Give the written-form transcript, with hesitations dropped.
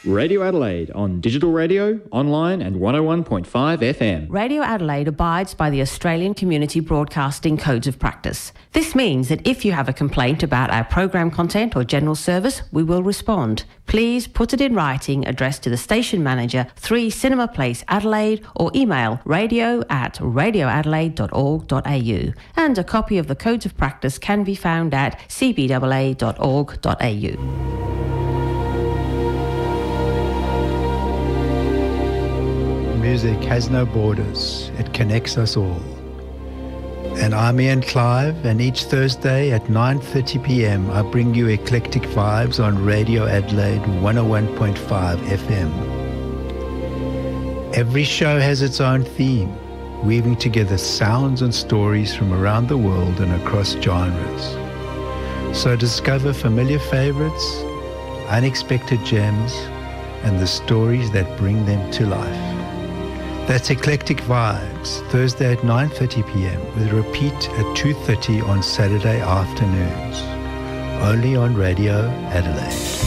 Radio Adelaide on digital radio, online and 101.5 FM. Radio Adelaide abides by the Australian Community Broadcasting Codes of Practice. This means that if you have a complaint about our program content or general service, we will respond. Please put it in writing, addressed to the station manager, 3 Cinema Place, Adelaide, or email radio@radioadelaide.org.au. And a copy of the Codes of Practice can be found at cbaa.org.au. Music has no borders, it connects us all. And I'm Ian Clive, and each Thursday at 9:30 p.m. I bring you eclectic vibes on Radio Adelaide 101.5 FM. Every show has its own theme, weaving together sounds and stories from around the world and across genres. So discover familiar favorites, unexpected gems, and the stories that bring them to life. That's Eclectic Vibes, Thursday at 9:30 p.m. with a repeat at 2:30 on Saturday afternoons. Only on Radio Adelaide.